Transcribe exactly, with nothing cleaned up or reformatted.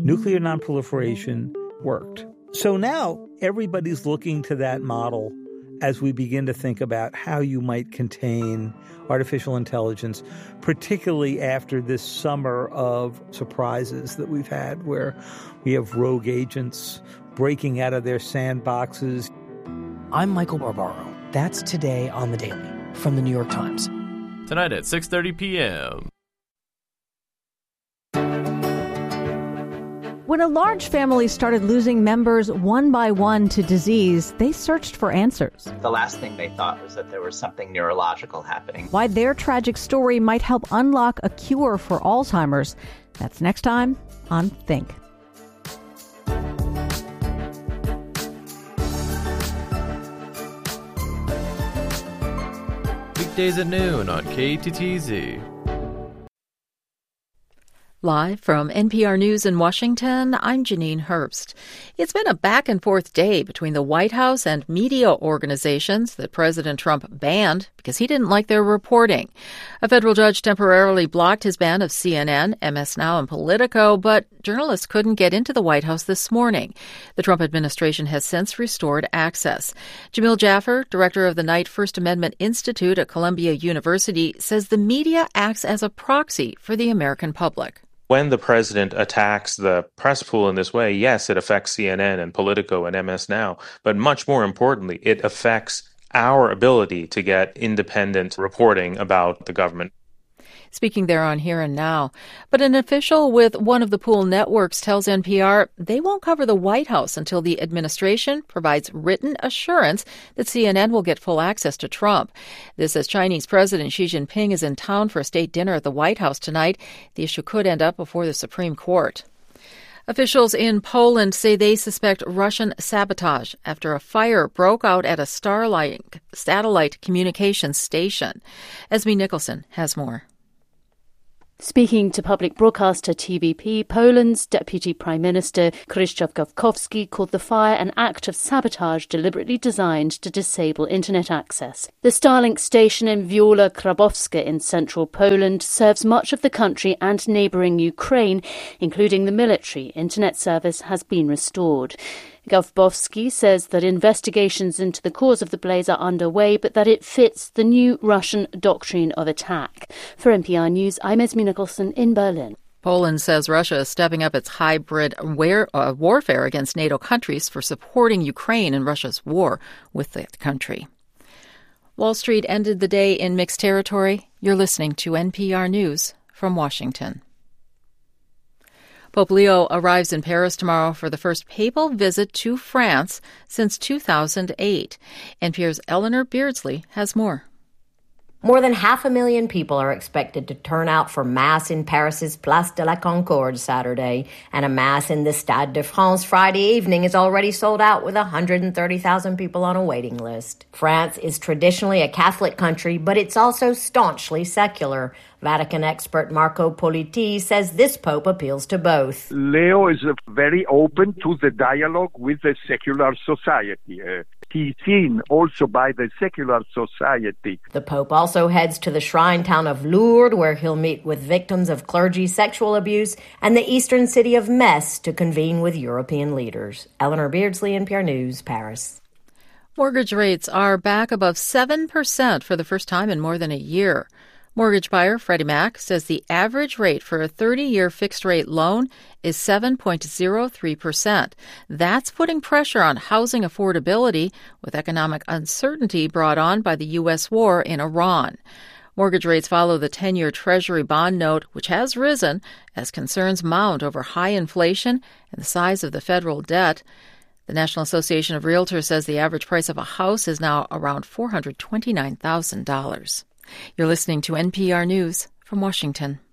nuclear nonproliferation worked. So now everybody's looking to that model as we begin to think about how you might contain artificial intelligence, particularly after this summer of surprises that we've had where we have rogue agents breaking out of their sandboxes. I'm Michael Barbaro. That's Today on the Daily from the New York Times. Tonight at six thirty p.m. When a large family started losing members one by one to disease, they searched for answers. The last thing they thought was that there was something neurological happening. Why their tragic story might help unlock a cure for Alzheimer's. That's next time on Think. Weekdays at noon on K T T Z. Live from N P R News in Washington, I'm Janine Herbst. It's been a back-and-forth day between the White House and media organizations that President Trump banned because he didn't like their reporting. A federal judge temporarily blocked his ban of C N N, M S Now, and Politico, but journalists couldn't get into the White House this morning. The Trump administration has since restored access. Jamil Jaffer, director of the Knight First Amendment Institute at Columbia University, says the media acts as a proxy for the American public. When the president attacks the press pool in this way, yes, it affects C N N and Politico and M S Now, but much more importantly, it affects our ability to get independent reporting about the government. Speaking there on Here and Now. But an official with one of the pool networks tells N P R they won't cover the White House until the administration provides written assurance that C N N will get full access to Trump. This as Chinese President Xi Jinping is in town for a state dinner at the White House tonight. The issue could end up before the Supreme Court. Officials in Poland say they suspect Russian sabotage after a fire broke out at a Starlink satellite communications station. Esme Nicholson has more. Speaking to public broadcaster T V P, Poland's Deputy Prime Minister Krzysztof Gawkowski called the fire an act of sabotage deliberately designed to disable internet access. The Starlink station in Wiola Krabowska in central Poland serves much of the country and neighbouring Ukraine, including the military. Internet service has been restored. Gawkowski says that investigations into the cause of the blaze are underway, but that it fits the new Russian doctrine of attack. For N P R News, I'm Esme Nicholson in Berlin. Poland says Russia is stepping up its hybrid war, uh, warfare against NATO countries for supporting Ukraine in Russia's war with that country. Wall Street ended the day in mixed territory. You're listening to N P R News from Washington. Pope Leo arrives in Paris tomorrow for the first papal visit to France since two thousand eight. N P R's Eleanor Beardsley has more. More than half a million people are expected to turn out for Mass in Paris's Place de la Concorde Saturday, and a Mass in the Stade de France Friday evening is already sold out with one hundred thirty thousand people on a waiting list. France is traditionally a Catholic country, but it's also staunchly secular. Vatican expert Marco Politi says this pope appeals to both. Leo is very open to the dialogue with the secular society. Uh, he's seen also by the secular society. The pope also heads to the shrine town of Lourdes, where he'll meet with victims of clergy sexual abuse, and the eastern city of Metz to convene with European leaders. Eleanor Beardsley, N P R News, Paris. Mortgage rates are back above seven percent for the first time in more than a year. Mortgage buyer Freddie Mac says the average rate for a thirty-year fixed-rate loan is seven point zero three percent. That's putting pressure on housing affordability with economic uncertainty brought on by the U S war in Iran. Mortgage rates follow the ten-year Treasury bond note, which has risen as concerns mount over high inflation and the size of the federal debt. The National Association of Realtors says the average price of a house is now around four hundred twenty-nine thousand dollars. You're listening to N P R News from Washington.